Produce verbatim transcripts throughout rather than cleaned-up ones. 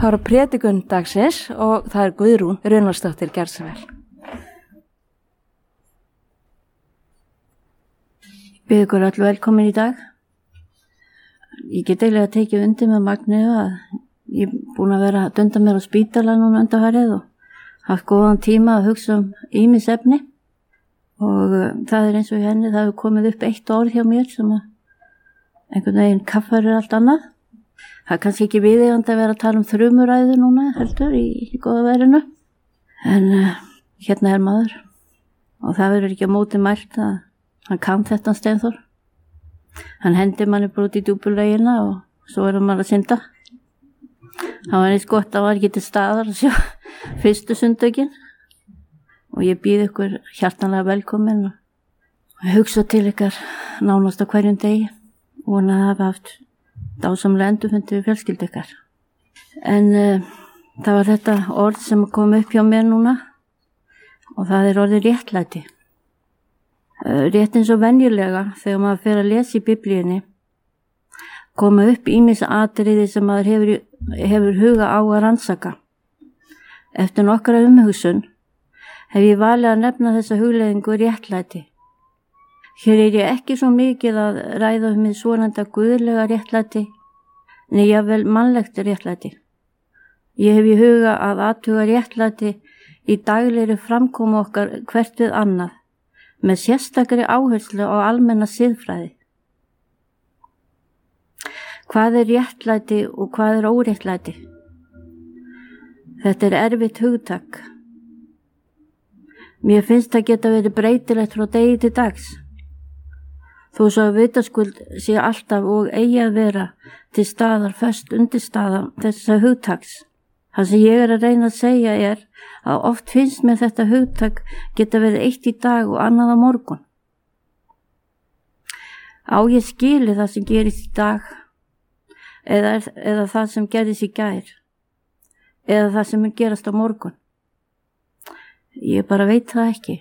Það er prédikun dagsins og það er Guðrún Runnarsdóttir, gjörðu svo vel. Við ykkur öll velkomin í dag. Ég get eiginlega að tekið undir með Magneu að ég er búin að vera að dunda mér á spítala núna undanfarið og haft góðan tíma að hugsa um ýmis efni og uh, það er eins og henni, það hefur komið upp eitt orð hjá mér sem að einhvern veginn kaffar er allt annað. Það er kannski ekki viðeigandi að vera að tala um þrumuræðu núna heldur í, í góða verinu en uh, hérna er maður og það verður ekki á móti mælt að hann kann þetta Steinþór. Hann hendi manni bara út í djúpulegina og svo er maður að synda. Það var eins gott að hann var ekki til staðar að sjá fyrstu sundökin og ég býð ykkur hjartanlega velkomin og hugsa til ykkar nánast á hverjum degi og vona að hafa haft dásamlega endurfundi við fjölskyldu ykkar. En uh, það var þetta orð sem kom upp hjá mér núna og það er orðið réttlæti. Uh, rétt eins og venjulega þegar maður fer að lesa í Biblíunni koma upp ýmis atriði sem maður hefur, hefur huga á að rannsaka. Eftir nokkra umhugsun hef ég valið að nefna þessa hugleiðingu réttlæti. Hér er ég ekki svo mikið að ræða um með svonanda guðlega réttlæti, en jafnvel mannlegt réttlæti. Ég hef í huga að athuga réttlæti í daglegri framkomu okkar hvert við annað, með sérstakri áherslu á almenna siðfræði. Hvað er réttlæti og hvað er óréttlæti? Þetta er erfitt hugtak. Mér finnst það geta verið breytilegt frá degi til dags. Þó svo að vitaskuld sé alltaf og eigi að vera til staðar föst undirstaða þessa hugtaks. Það sem ég er að reyna að segja er að oft finnst mér þetta hugtak geta verið eitt í dag og annað á morgun. Á ég skili það sem gerist í dag eða, eða það sem gerist í gær eða það sem mun gerast á morgun. Ég bara veit það ekki.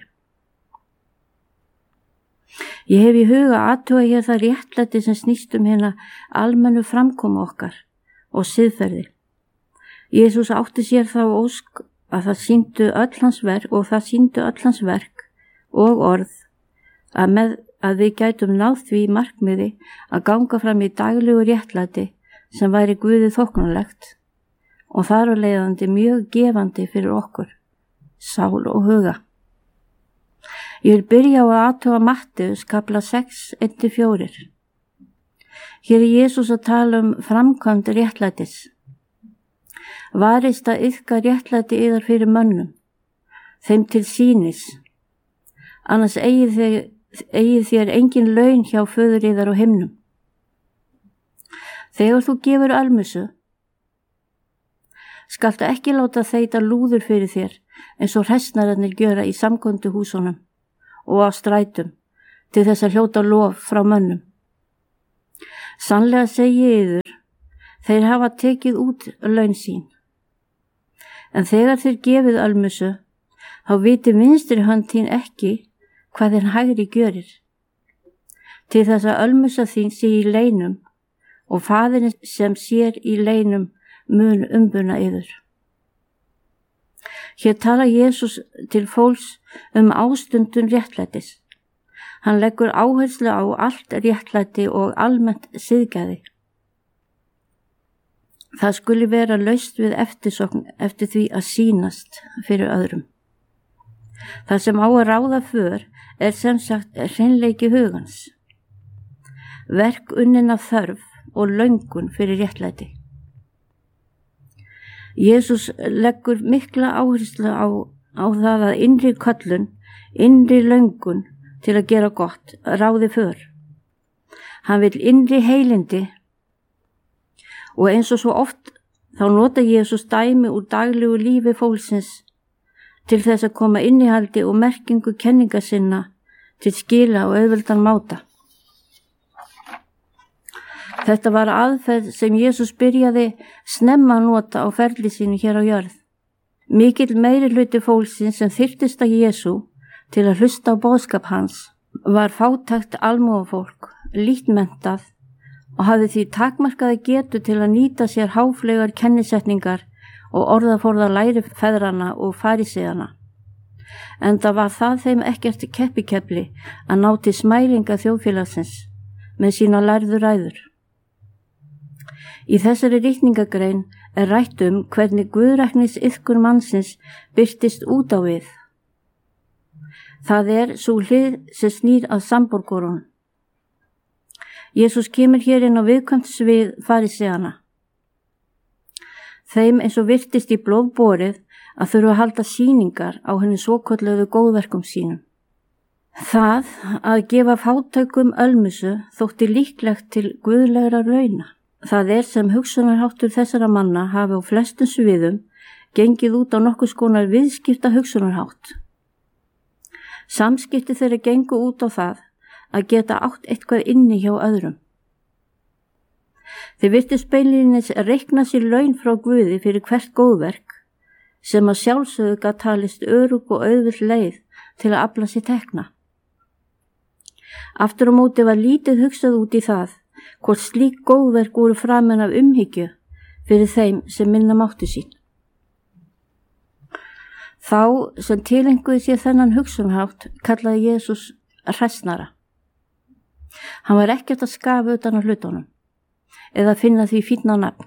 Ég hef í huga aðtuga hér það réttlæti sem snýst um hérna almennu framkomu okkar og siðferði. Jesús átti sér þá ósk að það sýndu öll hans verk og það sýndu öll hans verk og orð að, með, að við gætum náð því markmiði að ganga fram í daglegu réttlæti sem væri Guði þóknanlegt og þar á leiðandi mjög gefandi fyrir okkur, sál og huga. Ég vil byrja á að athuga Matteus kapla sex, eitt til fjórir. Hér er Jesús að tala um framkvæmd réttlætis. Varist að yðka réttlæti yðar fyrir mönnum, þeim til sýnis, annars eigið þér, eigið þér engin laun hjá föður yðar á himnum. Þegar þú gefur almusu, skaltu ekki láta þeita lúður fyrir þér eins og hræsnararnir gjöra í samkonduhúsunum og á strætum til þess að hljóta lof frá mönnum. Sannlega segi ég yður, þeir hafa tekið út laun sín. En þegar þeir gefið almusu, þá viti vinstri hönd þín ekki hvað þinn hægri gjörir. Til þess að almusa þín sé í leinum og faðirinn sem sér í leinum mun umbuna yður. Hér tala Jesús til fólks um ástundun réttlætis. Hann leggur áherslu á allt réttlæti og almennt siðgæði. Það skuli vera laust við eftirsókn eftir því að sýnast fyrir öðrum. Það sem á að ráða för er sem sagt hreinleiki hugans, verk unnin af þörf og löngun fyrir réttlæti. Jesús leggur mikla áherslu á, á það að innri köllun, innri löngun til að gera gott, ráði för. Hann vill innri heilindi og eins og svo oft þá nota Jesús dæmi úr daglegu lífi fólksins til þess að koma innihaldi og merkingu kenninga sinna til skila og auðveldan máta. Þetta var aðferð sem Jesús byrjaði snemma að nota á ferli sínu hér á jörð. Mikill meiri hluti fólksins sem þyrftist að Jesú til að hlusta á boðskap hans var fátækt almúgafólk, lítmenntað og hafði því takmarkaði getu til að nýta sér háflegar kennisetningar og orðaforða læri feðrana og faríseana. En það var það þeim ekkert keppikefli að ná til smælinga þjóðfélagsins með sína lærðu ræður. Í þessari ritningagrein er rætt um hvernig guðræknis iðkun mannsins birtist út á við. Það er sú hlið sem snýr að samborgurunum. Jesús kemur hér inn á viðkvæmt svið faríseana. Þeim eins og virtist í blóð borið að þurfa að halda sýningar á henni svokölluðu góðverkum sínum. Það að gefa fátækum ölmusu þótti líklegt til guðlegra rauna. Það er sem hugsunarháttur þessara manna hafi á flestum sviðum gengið út á nokkurs konar viðskipta hugsunarhátt. Samskipti þeirra gengu út á það að geta átt eitthvað inni hjá öðrum. Þeir virtust beinlínis reikna sér laun frá Guði fyrir hvert góðverk sem að sjálfsögðu gat talist örugg og auðvill leið til að afla sér tekna. Aftur á móti var lítið hugsað út í það hvort slík góðverk voru framin af umhyggju fyrir þeim sem minna máttu sín. Þá sem tilenguði sér þennan hugsunarhátt kallaði Jesús hræsnara. Hann var ekkert að skafa utan á hlutunum eða finna því fínna nafn.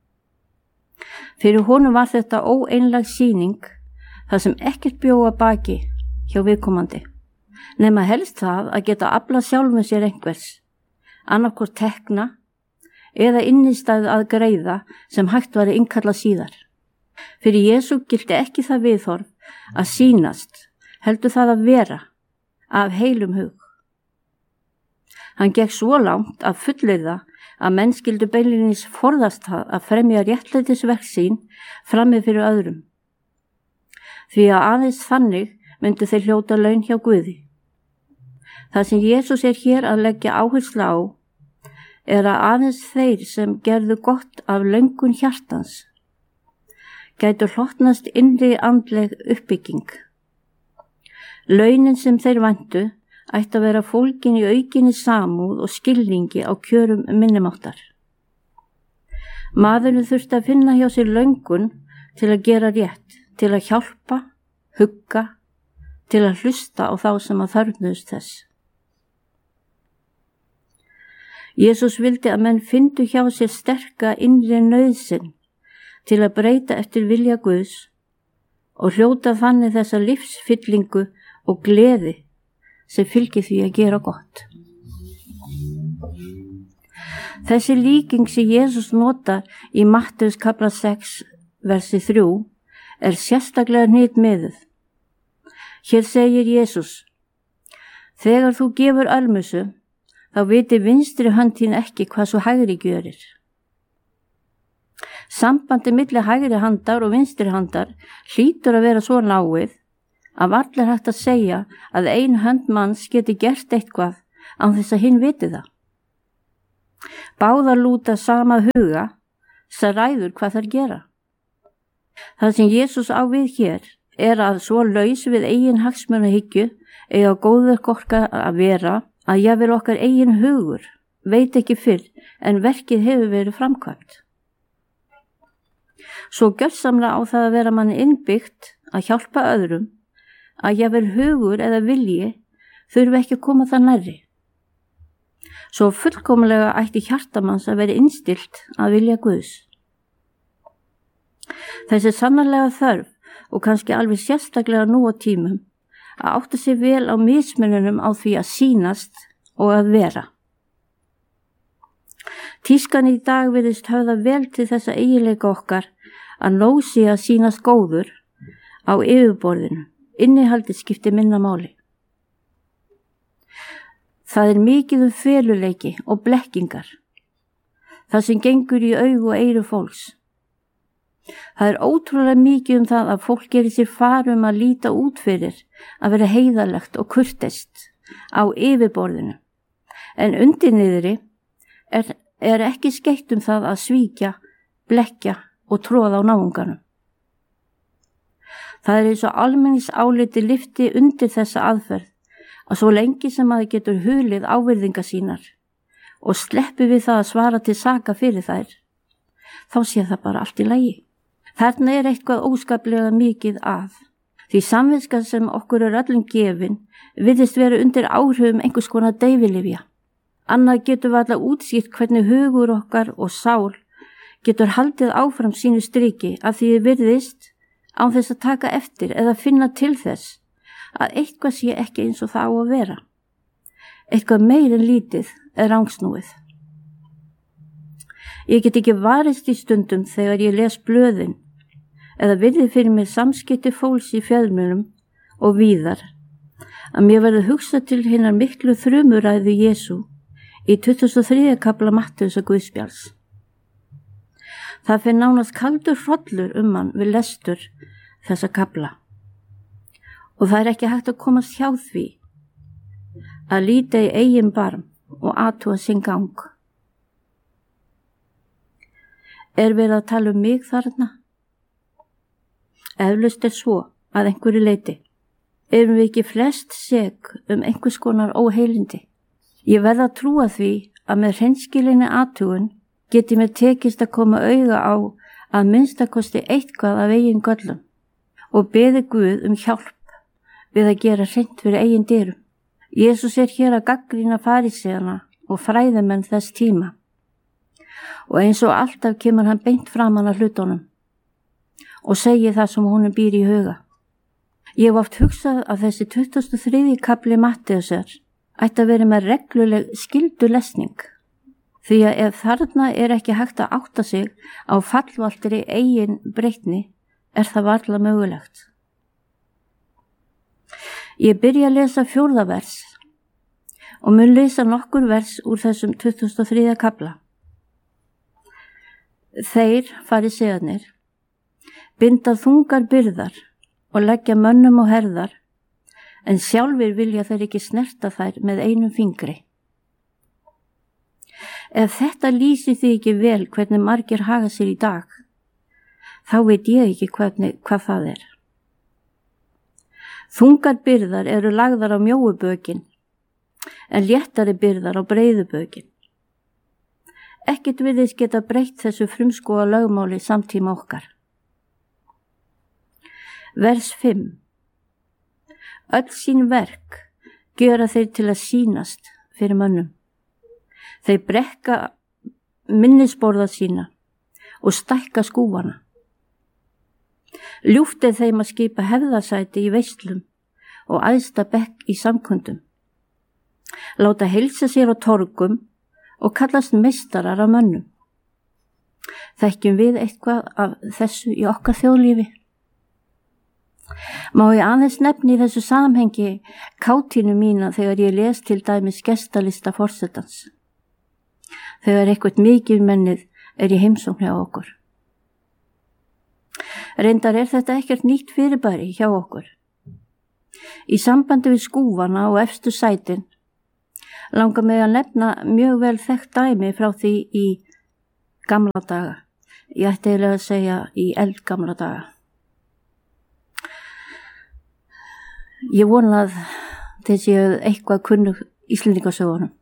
Fyrir honum var þetta óeinlag sýning þar sem ekkert bjóða baki hjá viðkomandi, nema helst það að geta aflað sjálf með sér einhvers, annarkvort tekna eða innistæðu að greiða sem hægt var að innkalla síðar. Fyrir Jesú gilti ekki það viðhorf að sýnast, heldur það að vera af heilum hug. Hann gekk svo langt að fullyrða að menn skyldu beinlínis forðast það að fremja réttlætisverk sín frammi fyrir öðrum. Því að aðeins þannig myndu þeir hljóta laun hjá Guði. Það sem Jesús er hér að leggja áherslu á er að aðeins þeir sem gerðu gott af löngun hjartans gætu hlotnast innri andleg uppbygging. Launin sem þeir væntu ætti að vera fólgin í aukinni samúð og skilningi á kjörum minnumáttar. Maðurinn þurfti að finna hjá sér löngun til að gera rétt, til að hjálpa, hugga, til að hlusta á þá sem að þörfnuðust þess. Jesús vildi að menn fyndu hjá sér sterka innri nauðsyn til að breyta eftir vilja Guðs og hljóta þannig þessa lífsfyllingu og gleði sem fylgir því að gera gott. Þessi líking sem Jesús notar í Mattheus kafla sex versi þrjú er sérstaklega hnitmiðuð. Hér segir Jesús: þegar þú gefur almusu, þá viti vinstri hönd þín ekki hvað svo hægri gjörir. Sambandi milli hægri handar og vinstri handar hlýtur að vera svo náið að varla hægt að segja að ein hönd manns geti gert eitthvað án þess að hinn viti það. Báðar lúta sama huga sem ræður hvað þær gera. Það sem Jesús á við hér er að svo laus við eigin hagsmunahyggju eiga góðverk okkar að vera að jafnvel okkar eigin hugur veit ekki fyrr en verkið hefur verið framkvæmt. Svo gjörsamlega á það að vera manni innbyggt að hjálpa öðrum að jafnvel hugur eða vilji þurfi ekki að koma það nærri. Svo fullkomlega ætti hjartamanns að vera innstilt að vilja Guðs. Þessi sannarlega þörf og kannski alveg sérstaklega nú á tímum að átta sig vel á mismununum á því að sýnast og að vera. Tískan í dag virðist höfða vel til þessa eiginleika okkar að nóg sé að sýnast góður á yfirborðinu, innihaldið skiptir minna máli. Það er mikið um feluleiki og blekkingar, það sem gengur í augu og eyru fólks. Það er ótrúlega mikið um það að fólk gerir sér far um að líta út fyrir að vera heiðarlegt og kurteist á yfirborðinu, en undir niðri er, er ekki skeytt um það að svíkja, blekkja og tróða á náunganum. Það er eins og almennis áliti lyfti undir þessa aðferð að svo lengi sem maður getur hulið ávirðingar sínar og sleppi við það að svara til saka fyrir þær, þá sé það bara allt í lagi. Þarna er eitthvað óskaplega mikið að. Því samviska sem okkur er öllum gefin virðist vera undir áhrifum einhvers konar deyfilyfja. Annað getur við alla útskýrt hvernig hugur okkar og sál getur haldið áfram sínu striki af því við virðist án þess að taka eftir eða finna til þess að eitthvað sé ekki eins og það á að vera. Eitthvað meir en lítið er rangsnúið. Ég get ekki varist í stundum þegar ég les blöðin eða virði fyrir mér samskipti fólks í fjölmiðlum og víðar að mér verði hugsað til hinnar miklu þrumuræðu Jesú í tuttugasta og þriðja kafla Mattheusar Guðspjalls. Það fer nánast kaldur hrollur um hann við lestur þessa kafla og það er ekki hægt að komast hjá því að líta í eigin barm og athuga sinn gang. Er verið að tala um mig þarna? Eflaust er svo að einhverju leyti. Erum við ekki flest sek um einhvers konar óheilindi? Ég verð að trúa því að með hreinskilinni athugun geti mér tekist að koma auga á að minnstakosti eitthvað af eigin göllum og beði Guð um hjálp við að gera hreint fyrir eigin dyrum. Jesús er hér að gagnrýna faríseana og fræðimenn þess tíma og eins og alltaf kemur hann beint framan að hlutunum og segir það sem honum býr í huga. Ég hef oft hugsað að þessi tuttugasta og þriðji kafli Mattheusar ætti að vera með regluleg skyldulesning, því að ef þarna er ekki hægt að átta sig á fallvaltri eigin breytni er það varla mögulegt. Ég byrja að lesa fjórða vers og mun lesa nokkur vers úr þessum tuttugasta og þriðja kafla. Þeir, farísearnir, binda þungar byrðar og leggja mönnum á herðar, en sjálfir vilja þeir ekki snerta þær með einum fingri. Ef þetta lýsir því ekki vel hvernig margir haga sér í dag, þá veit ég ekki hvernig, hvað það er. Þungar byrðar eru lagðar á mjóu bökin, en léttari byrðar á breiðu bökin. Ekkert virðist geta breytt þessu frumskóga lögmáli samtíma okkar. Vers fimm. Öll sín verk gjöra þeir til að sýnast fyrir mönnum. Þeir brekka minnisborða sína og stækka skúfana. Ljúft er þeim að skipa hefðasæti í veislum og æðsta bekk í samkundum. Láta heilsa sér á torgum og kallast meistarar af mönnum. Þekkjum við eitthvað af þessu í okkar þjóðlífi? Má ég aðeins nefni í þessu samhengi kátínu mína þegar ég les til dæmis gestalista forsetans. Þegar eitthvað mikið mennið er í heimsókn hjá okkur. Reyndar er þetta ekkert nýtt fyrirbæri hjá okkur. Í sambandi við skúfana og efstu sætin langar mig að nefna mjög vel þekkt dæmi frá því í gamla daga. Ég ætti eiginlega að segja í eldgamla daga. Ég vona að þessi eitthvað kunnu Íslendingasögunum.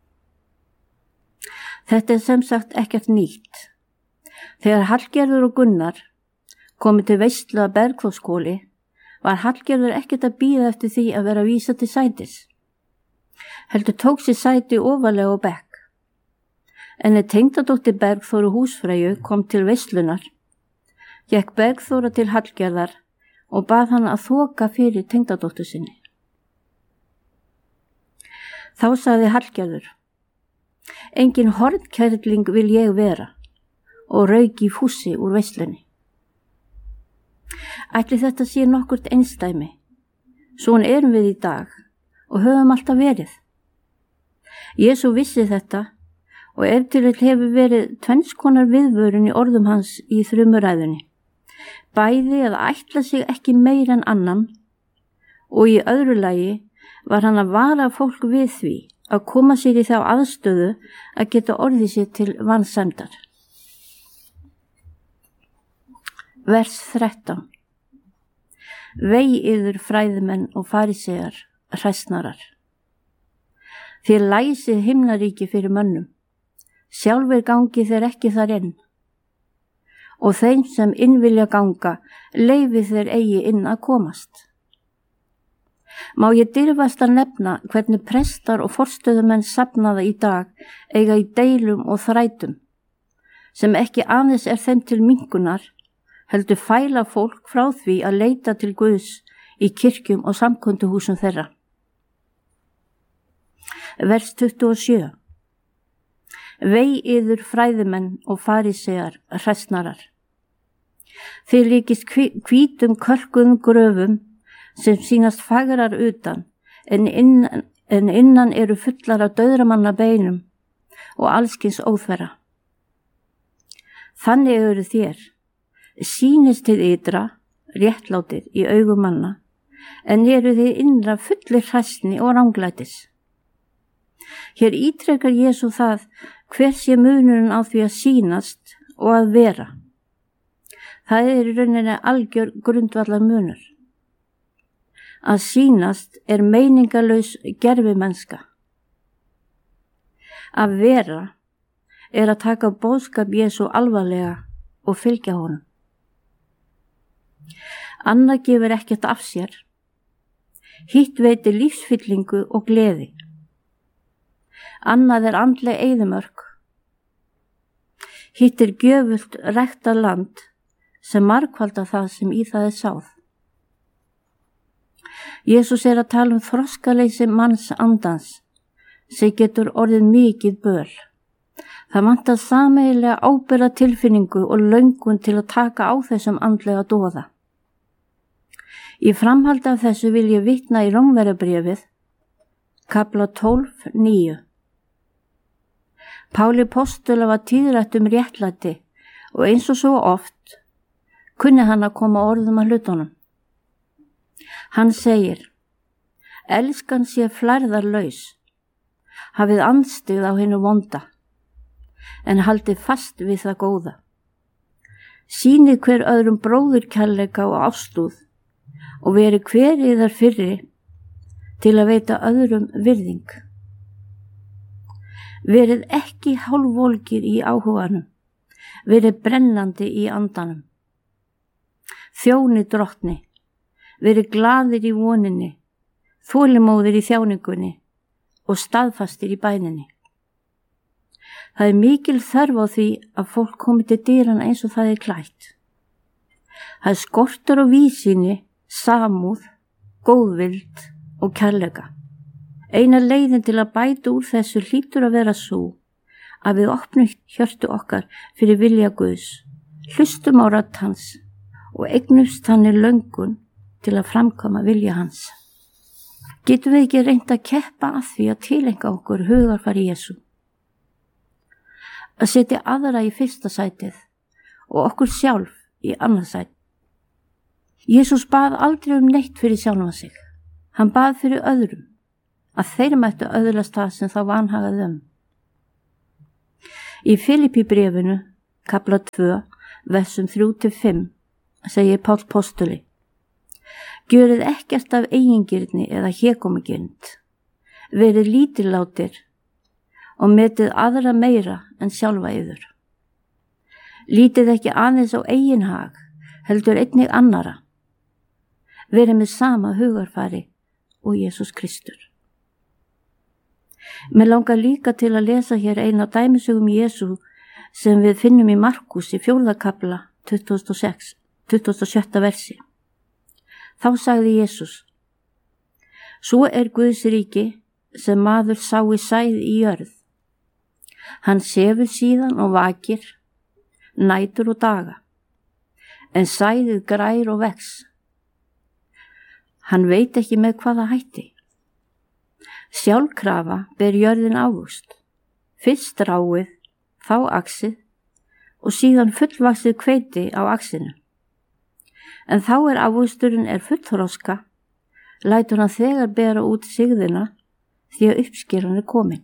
Þetta er sem sagt ekkert nýtt. Þegar Hallgerður og Gunnar komu til veislu að Bergþórskóli var Hallgerður ekkert að bíða eftir því að vera vísa til sætis. Heldur tók sér sæti ofarlega á bekk. En ef tengdadóttir Bergþóru húsfreyju kom til veislunar, gekk Bergþóra til Hallgerðar og bað hann að þoka fyrir tengdadóttur sinni. Þá sagði Hallgerður: Engin hornkerling vil ég vera, og rauk í fússi úr veislunni. Ætli þetta sé nokkurt einstæmi, svona erum við í dag og höfum alltaf verið. Jesú vissi þetta og ef til þess hefur verið tvennskonar viðvörun í orðum hans í þrumuræðunni, bæði að ætla sig ekki meir en annan og í öðru lagi var hann að vara fólk við því að koma sér í þá aðstöðu að geta orðið sér til vansæmdar. Vers þrettán. Vei yður fræðimenn og farísear, hræsnarar. Þér læsið himnaríki fyrir mönnum, sjálfur gangi þeir ekki þar inn. og þeim sem inn vilja ganga leyfi þeir eigi inn að komast. Má ég dirfast að nefna hvernig prestar og forstöðumenn safnaða í dag eiga í deilum og þrætum, sem ekki aðeins er þeim til minnkunar, heldur fæla fólk frá því að leita til Guðs í kirkjum og samkunduhúsum þeirra. Vers tuttugu og sjö. Vei yður fræðimenn og farisear hræsnarar. Þið líkist hvítum kölkuðum gröfum sem sýnast fagrar utan, en innan, en innan eru fullar af dauðramanna beinum og allskins óþverra. Þannig eru þér, sýnist þið ytra, réttlátið í augum manna, en eru þið innra fullir hræsni og ranglætis. Hér ítrekar Jesú það hver sé munurinn á því að sýnast og að vera. Það er í rauninni algjör grundvallar munur. Að sýnast er meiningalaus gervimennska. Að vera er að taka boðskap Jesú alvarlega og fylgja honum. Annað gefur ekkert af sér. Hitt veitir lífsfyllingu og gleði. Annað er andleg eyðimörk. Hitt er gjöfult ræktað land sem margfaldar það sem í það er sáð. Jesús er að tala um þroskaleysi manns andans sem getur orðið mikið böl. Það vantar sameiginlega ábyrgða tilfinningu og löngun til að taka á þessum andlega doða. Í framhaldi af þessu vil ég vitna í Rómverjabréfið, kafla tólf níu. Páli postula var tíðrætt um réttlæti og eins og svo oft kunni hann að koma orðum að hlutunum. Hann segir, elskan sé flærðarlaus, hafið andstyggð á hinu vonda, en haldið fast við það góða. Sýnið hver öðrum bróðurkærleika og ástúð og verið hver yðar fyrri til að veita öðrum virðing. Verið ekki hálfvolgir í áhuganum, verið brennandi í andanum. Þjóni drottni, verið glaðir í voninni, þolinmóðir í þjáningunni og staðfastir í bæninni. Það er mikil þörf á því að fólk komi til dyrana eins og það er klætt. Það er skortur og víðsýni, samúð, góðvild og kærleika. Eina leiðin til að bæta úr þessu hlýtur að vera svo að við opnum hjörtu okkar fyrir vilja Guðs, hlustum á rödd hans og eignumst þannig löngun til að framkoma vilja hans. Getum við ekki reynt að keppa að því að tilenga okkur hugarfari Jesú? Að setja aðra í fyrsta sætið og okkur sjálf í annað sætið. Jesús bað aldrei um neitt fyrir sjálfan sig. Hann bað fyrir öðrum, að þeir mættu öðlast það sem þá vanhagaði um. Í Filippíbréfinu, kafla tvö, versum þrjú til fimm, segir Páll postuli, gjörið ekkert af eigingirni eða hégómagirnd, verið lítillátir og metið aðra meira en sjálfa yður. Lítið ekki aðeins á eigin hag, heldur einnig annara. Verið með sama hugarfari og Jesús Kristur. Mér langar líka til að lesa hér eina dæmisögum Jesú sem við finnum í Markús í fjórða kafla tuttugasta og sex, tuttugasta og sjötta versi. Þá sagði Jesús, svo er Guðs ríki sem maður sá í sæð í jörð. Hann sefur síðan og vakir, nætur og daga, en sæðið grær og vex. Hann veit ekki með hvaða hætti. Sjálfkrafa ber jörðin ávöxt, fyrst ráið, þá axið og síðan fullvaxið hveiti á axinu. En þá er ávöxturinn er fullþroska, lætur hann þegar bera út sigðina því að uppskeran er komin.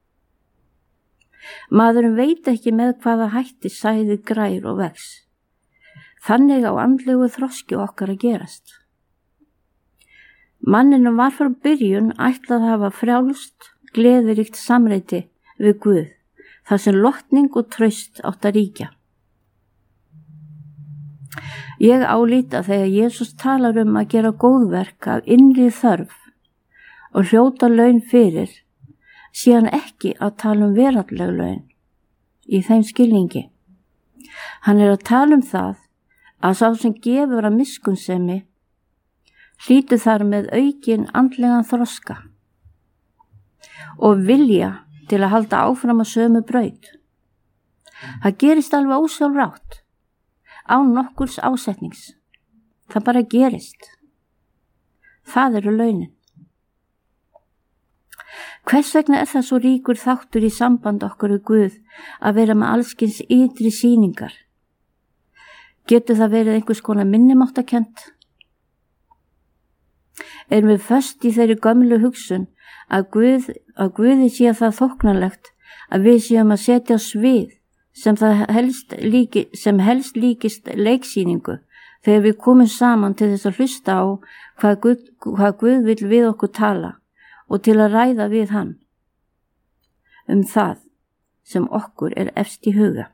Maðurinn veit ekki með hvaða hætti sæðið grær og vex. Þannig á andlegu þroski okkar að gerast. Manninum var frá byrjun ætlað að hafa frjálst, gleðiríkt samreiti við Guð, þar sem lotning og traust átt að ríkja. Ég álít að þegar Jesús talar um að gera góðverk af innri þörf og hljóta laun fyrir, sé hann ekki að tala um veraldleg laun í þeim skilningi. Hann er að tala um það að sá sem gefur að miskunnsemi hlýtur þar með aukin andlegan þroska og vilja til að halda áfram að sömu braut. Það gerist alveg ósjálfrátt, án nokkurs ásetnings. Það bara gerist. Það eru launin. Hvers vegna er það svo ríkur þáttur í samband okkur við Guð að vera með allskins ytri sýningar? Getur það verið einhvers konar minnimáttakent? Erum við föst í þeirri gömlu hugsun að, Guð, að Guði sé það þóknanlegt að við séum að setja á svið sem, helst líki, sem helst líkist leiksýningu þegar við komum saman til þess að hlusta á hvað Guð, hvað Guð vill við okkur tala og til að ræða við hann um það sem okkur er efst í huga.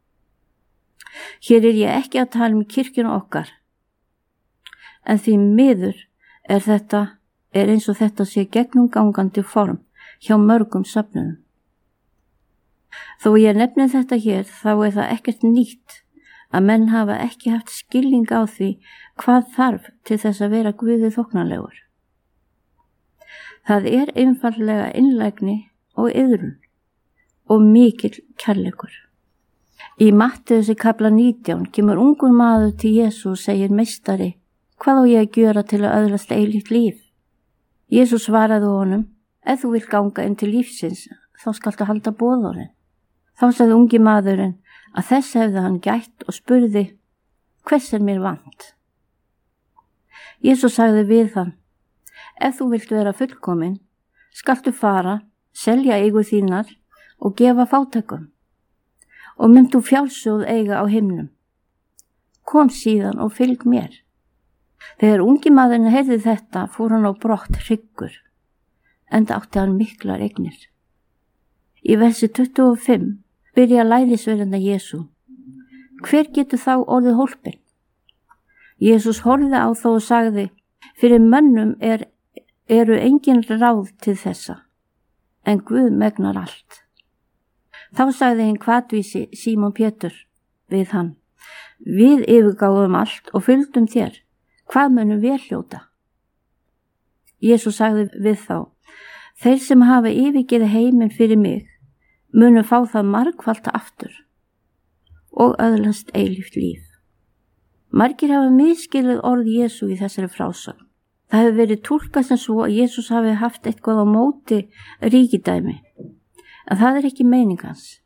Hér er ég ekki að tala um kirkjuna okkar, en því miður er þetta, er eins og þetta sé gegnumgangandi form hjá mörgum söfnunum. Þó ég nefni þetta hér, þá er það ekkert nýtt að menn hafa ekki haft skilning á því hvað þarf til þess að vera Guði þóknanlegur. Það er einfaldlega innlægni og iðrun og mikill kærleikur. Í Mattheus kapla nítján kemur ungur maður til Jesú og segir: Meistari, hvað á ég að gjöra til að öðlast eilíft líf? Jesú svaraði honum: Ef þú vilt ganga inn til lífsins, þá skaltu halda boðorðin. Þá sagði ungi maðurinn að þess hefði hann gætt og spurði: Hvers er mér vant? Jesú sagði við hann: Ef þú vilt vera fullkomin, skaltu fara, selja eigur þínar og gefa fátækum, og mynd þú fjálsjóð eiga á himnum. Kom síðan og fylg mér. Þegar ungi maðurinn heyrði þetta, fór hann á brott hryggur, enda átti hann miklar eignir. Í versi tuttugu og fimm byrja lærisveinarnir Jesú: Hver getur þá orðið hólpinn? Jesús horfði á þá og sagði: Fyrir mönnum er, eru engin ráð til þessa, en Guð megnar allt. Þá sagði hinn hvatvísi Símon Pétur við hann: Við yfirgáfum allt og fylgdum þér. Hvað munum við hljóta? Jesús sagði við þá: Þeir sem hafa yfirgefið heiminn fyrir mig munu fá það margfalt aftur og öðlast eilíft líf. Margir hafa misskilið orð Jesú í þessari frásögn. Það hefur verið túlkað sem svo að Jesús hafi haft eitthvað á móti ríkidæmi, en það er ekki meining hans.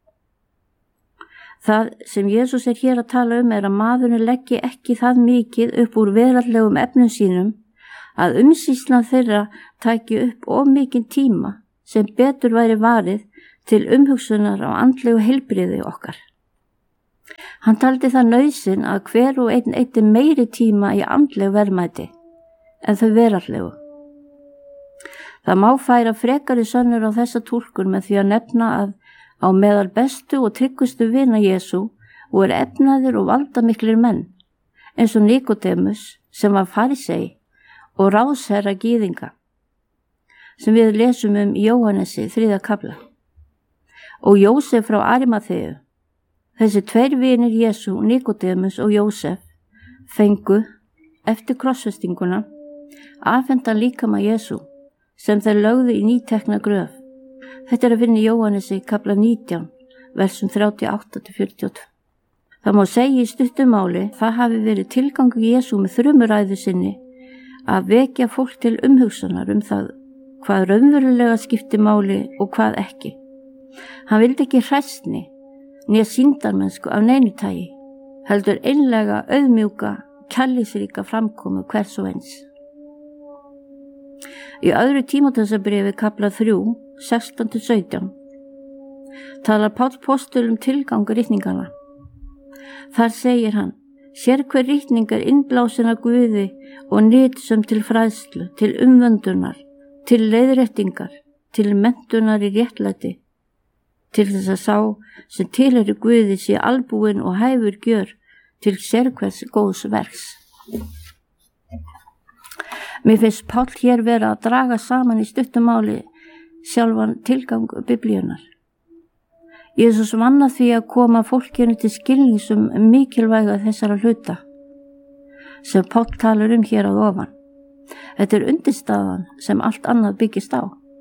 Það sem Jesús er hér að tala um er að maðurinn leggi ekki það mikið upp úr veraldlegum efnum sínum að umsýslan þeirra taki upp of mikinn tíma sem betur væri varið til umhugsunar á andlegu heilbrigði okkar. Hann taldi það nauðsyn að hver og einn eitti meiri tíma í andleg verðmæti en þau veraldlegu. Það má færa frekari sönnur á þessa túlkun með því að nefna að á meðal bestu og tryggustu vina Jesú voru efnaðir og valdamiklir menn, eins og Nikodemus sem var farisei og ráðsherra gyðinga, sem við lesum um í Jóhannesi þriðja kafla, og Jósef frá Arimaþeu. Þessi tveir vinir Jesú, Nikodemus og Jósef, fengu eftir krossfestinguna afhenta líkama Jesú sem þeir lögðu í nýtekna gröf. Þetta er að finna í Jóhannesi kapla nítján, versum þrjátíu og átta til fjörutíu og tvö. Það má segja í stuttumáli, það hafi verið tilgangu Jesú með þrumuræðu sinni að vekja fólk til umhugsunar um það hvað raunverulega skipti máli og hvað ekki. Hann vildi ekki hræsni né sýndarmennsku af neinu tagi, heldur einlega auðmjúka, kærleiksríka framkomu hvers og eins. Í öðru Tímóteusarbréfi kapla þrjú, sextán til sautján, talar Páll postul um tilgang ritninganna. Þar segir hann: Sér hver ritning er innblásin af Guði og nytsöm til fræðslu, til umvöndunar, til leiðréttingar, til menntunar í réttlæti, til þess að sá sem tilheyrir Guði sé albúinn og hæfur gjör til sérhvers góðs verks. Mér finnst Páll hér vera að draga saman í stuttumáli sjálfan tilgang biblíunar. Jesús vann að því að koma fólkinu til skilnings um mikilvæga þessara hluta sem Páll talar um hér að ofan. Þetta er undirstaðan sem allt annað byggist á.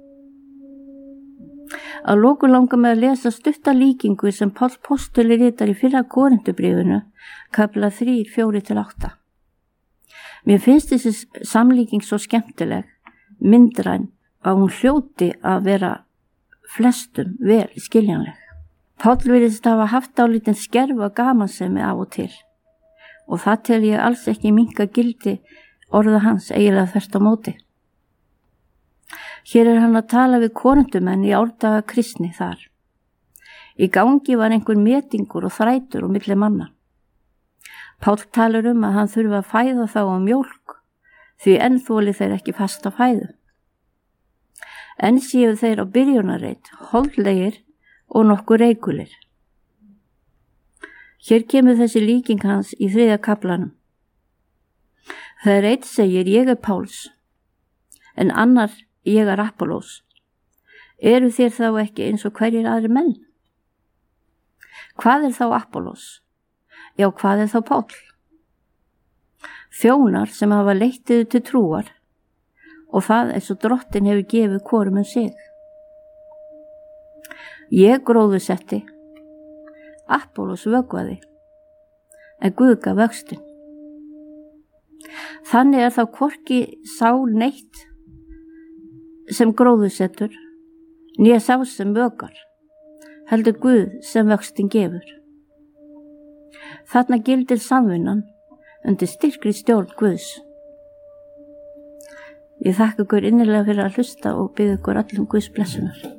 Að lokum langar mig að lesa stutta líkingu sem Páll postuli ritar í fyrra Korintubréfinu, kafla þrír, fjórir til átta. Mér finnst þessi samlíking svo skemmtileg, myndræn, að hún hljóti að vera flestum vel skiljanleg. Páll virðist hafa haft dálítinn skerf af gamansemi af og til og það tel ég alls ekki minnka gildi orða hans eiginlega þvert á móti. Hér er hann að tala við Korintumenn í árdaga kristni þar. Í gangi var einhver metingur og þrætur og milli manna. Páll talar um að hann þurfa að fæða þá á mjólk, því enn þoli þeir ekki fasta fæðu. Enn séu þeir á byrjunarreit, holdlegir og nokkur reikulir. Hér kemur þessi líking hans í þriðja kaflanum. Þegar einn segir ég er Páls, en annar ég er Apollos. Eru þér þá ekki eins og hverjir aðri menn? Hvað er þá Apollos? Já, hvað er þá Páll? Þjónar sem hafa leittið til trúar og það eins og drottin hefur gefið hvorum um sig. Ég gróðusetti, Apollos vökvaði, en Guð gaf vöxtinn. Þannig er þá hvorki sá neitt sem gróðusettur, né sá sem vökar, heldur Guð sem vöxtinn gefur. Þarna gildir samvinnan undir styrkri stjórn Guðs. Ég þakka ykkur innilega fyrir að hlusta og bið ykkur allum Guðs blessunar.